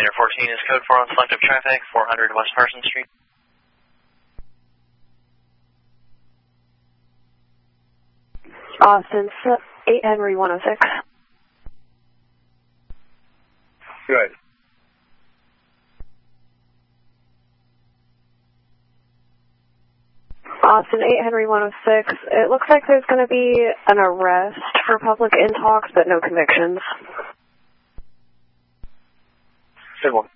Commander 14 is code 4 on selective traffic, 400 West Carson Street. Austin, 8 Henry 106. Good. Austin, 8 Henry 106. It looks like there's going to be an arrest for public intox, but no convictions. Good one.